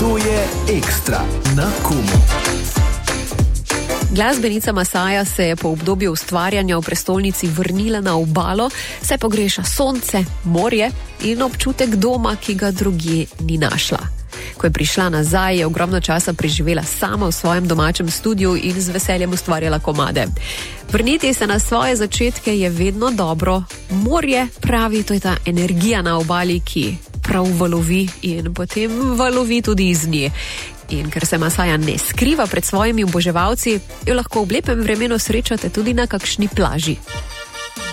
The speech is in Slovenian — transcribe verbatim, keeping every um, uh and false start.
To je Ekstra na Kumu. Glasbenica Masaja se je po obdobju ustvarjanja v prestolnici vrnila na obalo, saj pogreša sonce, morje in občutek doma, ki ga drugje ni našla. Ko je prišla nazaj, je ogromno časa preživela sama v svojem domačem studiu in z veseljem ustvarjala komade. Vrniti se na svoje začetke je vedno dobro. Morje, pravi, to je ta energija na obali, ki prav valovi in potem valovi tudi iz nje. In ker se Masaja ne skriva pred svojimi oboževalci, jo lahko v lepem vremenu srečate tudi na kakšni plaži.